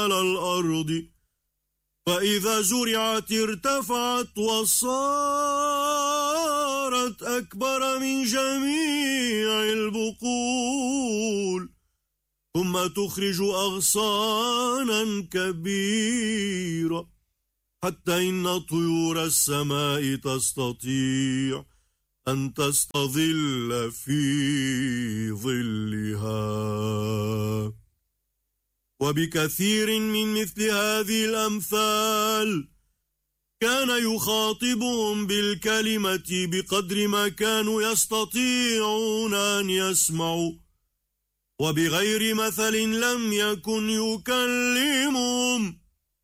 على الأرض، فإذا زرعت ارتفعت وصارت أكبر من جميع البقول، ثم تخرج أغصانا كبيرة، حتى إن طيور السماء تستطيع أن تستظل في ظلها. وبكثير من مثل هذه الأمثال كان يخاطبهم بالكلمة بقدر ما كانوا يستطيعون أن يسمعوا، وبغير مثل لم يكن يكلمهم،